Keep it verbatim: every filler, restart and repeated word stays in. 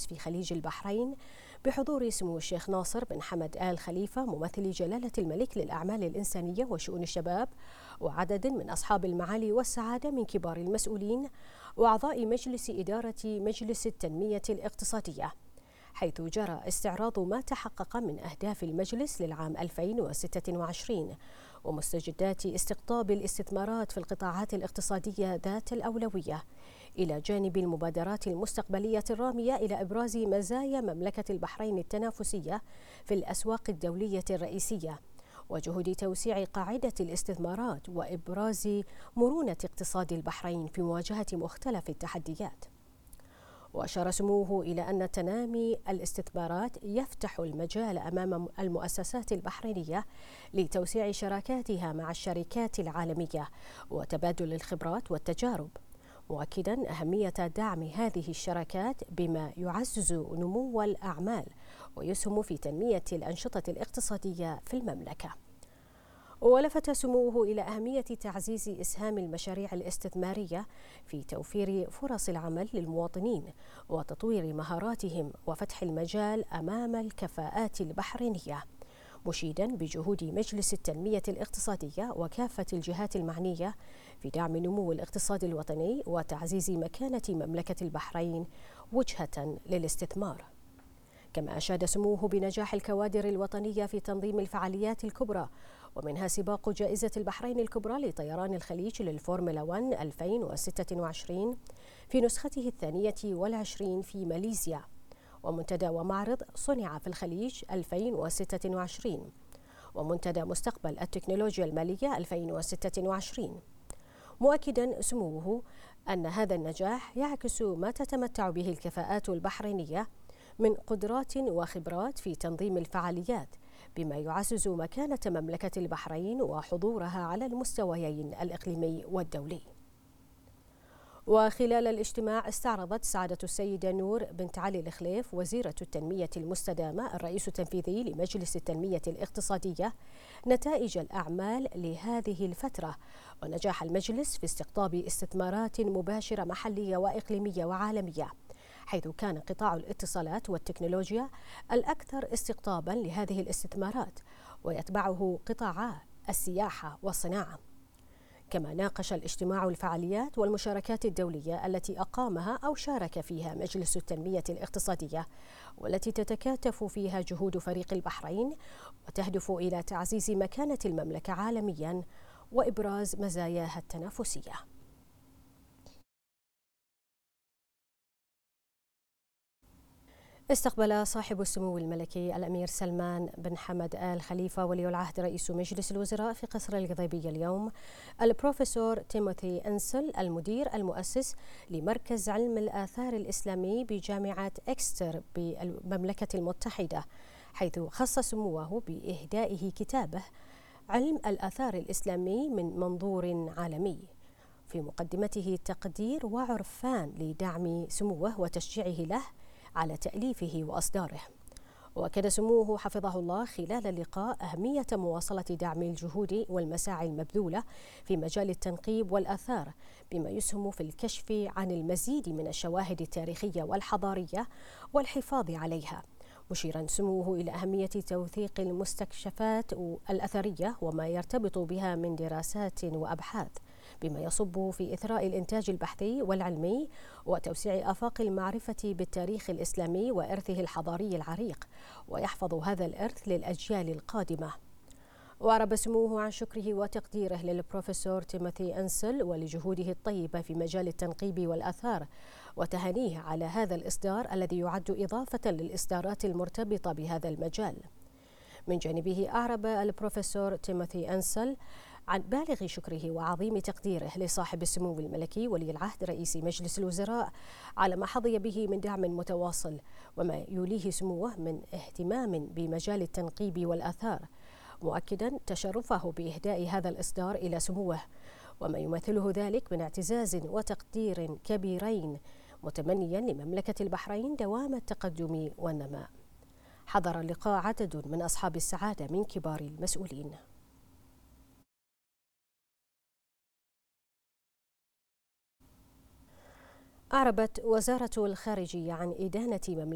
في خليج البحرين بحضور سمو الشيخ ناصر بن حمد آل خليفة ممثل جلالة الملك للأعمال الإنسانية وشؤون الشباب، وعدد من أصحاب المعالي والسعادة من كبار المسؤولين وأعضاء مجلس إدارة مجلس التنمية الاقتصادية، حيث جرى استعراض ما تحقق من أهداف المجلس للعام ألفين وستة وعشرين ومستجدات استقطاب الاستثمارات في القطاعات الاقتصادية ذات الأولوية، إلى جانب المبادرات المستقبلية الرامية إلى إبراز مزايا مملكة البحرين التنافسية في الأسواق الدولية الرئيسية، وجهود توسيع قاعدة الاستثمارات وإبراز مرونة اقتصاد البحرين في مواجهة مختلف التحديات. وأشار سموه إلى أن تنامي الاستثمارات يفتح المجال أمام المؤسسات البحرينية لتوسيع شراكاتها مع الشركات العالمية وتبادل الخبرات والتجارب، مؤكدا أهمية دعم هذه الشراكات بما يعزز نمو الأعمال ويسهم في تنمية الأنشطة الاقتصادية في المملكة. ولفت سموه إلى أهمية تعزيز إسهام المشاريع الاستثمارية في توفير فرص العمل للمواطنين وتطوير مهاراتهم وفتح المجال أمام الكفاءات البحرينية، مشيدا بجهود مجلس التنمية الاقتصادية وكافة الجهات المعنية في دعم نمو الاقتصاد الوطني وتعزيز مكانة مملكة البحرين وجهة للاستثمار. كما أشاد سموه بنجاح الكوادر الوطنية في تنظيم الفعاليات الكبرى، ومنها سباق جائزة البحرين الكبرى لطيران الخليج للفورمولا واحد ألفين وستة وعشرين في نسخته الثانية والعشرين في ماليزيا، ومنتدى ومعرض صنع في الخليج ألفين وستة وعشرين، ومنتدى مستقبل التكنولوجيا المالية ألفين وستة وعشرين، مؤكدا سموه أن هذا النجاح يعكس ما تتمتع به الكفاءات البحرينية من قدرات وخبرات في تنظيم الفعاليات، بما يعزز مكانة مملكة البحرين وحضورها على المستويين الإقليمي والدولي. وخلال الاجتماع استعرضت سعادة السيدة نور بنت علي الخليف وزيرة التنمية المستدامة الرئيس التنفيذي لمجلس التنمية الاقتصادية نتائج الأعمال لهذه الفترة ونجاح المجلس في استقطاب استثمارات مباشرة محلية وإقليمية وعالمية، حيث كان قطاع الاتصالات والتكنولوجيا الأكثر استقطابا لهذه الاستثمارات، ويتبعه قطاعا السياحة والصناعة. كما ناقش الاجتماع الفعاليات والمشاركات الدولية التي أقامها أو شارك فيها مجلس التنمية الاقتصادية، والتي تتكاتف فيها جهود فريق البحرين وتهدف إلى تعزيز مكانة المملكة عالميا وإبراز مزاياها التنافسية. استقبل صاحب السمو الملكي الأمير سلمان بن حمد آل خليفة ولي العهد رئيس مجلس الوزراء في قصر القضيبية اليوم البروفيسور تيموثي أنسل المدير المؤسس لمركز علم الآثار الإسلامي بجامعة إكستر بالمملكة المتحدة، حيث خص سموه بإهدائه كتابه علم الآثار الإسلامي من منظور عالمي، في مقدمته تقدير وعرفان لدعم سموه وتشجيعه له على تأليفه وأصداره. وأكد سموه حفظه الله خلال اللقاء أهمية مواصلة دعم الجهود والمساعي المبذولة في مجال التنقيب والآثار، بما يسهم في الكشف عن المزيد من الشواهد التاريخية والحضارية والحفاظ عليها، مشيرا سموه إلى أهمية توثيق المستكشفات الأثرية وما يرتبط بها من دراسات وأبحاث، بما يصب في إثراء الإنتاج البحثي والعلمي وتوسيع آفاق المعرفة بالتاريخ الإسلامي وإرثه الحضاري العريق، ويحفظ هذا الإرث للأجيال القادمة. وأعرب سموه عن شكره وتقديره للبروفيسور تيموثي أنسل ولجهوده الطيبة في مجال التنقيب والآثار، وتهانيه على هذا الإصدار الذي يعد إضافة للإصدارات المرتبطة بهذا المجال. من جانبه أعرب البروفيسور تيموثي أنسل عن بالغ شكره وعظيم تقديره لصاحب السمو الملكي ولي العهد رئيس مجلس الوزراء على ما حظي به من دعم متواصل وما يوليه سموه من اهتمام بمجال التنقيب والآثار، مؤكدا تشرفه بإهداء هذا الإصدار إلى سموه وما يمثله ذلك من اعتزاز وتقدير كبيرين، متمنيا لمملكة البحرين دوام التقدم والنماء. حضر اللقاء عدد من أصحاب السعادة من كبار المسؤولين. أعربت وزارة الخارجية عن إدانة مملكة